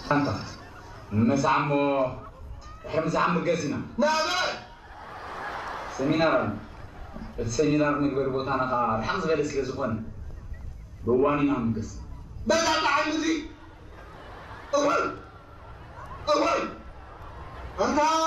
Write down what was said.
أنت مسعمو إحنا مسعمو جسنا نعم سمينار السمينار نقبل بوتانا قار حمز بلس لزخون بواني نام جس بس أنا عندي أول أنت